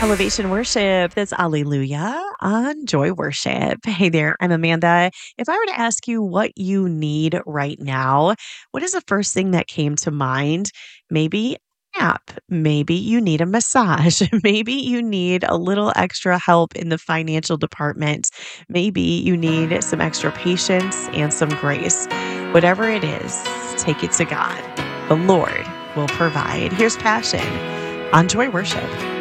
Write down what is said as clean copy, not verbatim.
Elevation Worship. That's Alleluia on Joy Worship. Hey there, I'm Amanda. If I were to ask you what you need right now, what is the first thing that came to mind? Maybe a nap. Maybe you need a massage. Maybe you need a little extra help in the financial department. Maybe you need some extra patience and some grace. Whatever it is, take it to God. The Lord will provide. Here's Passion on Joy Worship.